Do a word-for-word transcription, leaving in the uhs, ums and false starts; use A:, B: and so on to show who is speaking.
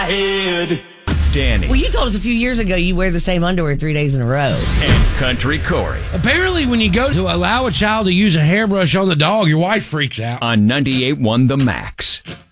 A: head. Danny.
B: Well, you told us a few years ago you wear the same underwear three days in a row.
A: And Country Corey.
C: Apparently, when you go to allow a child to use a hairbrush on the dog, your wife freaks out.
A: On ninety-eight point one The Max.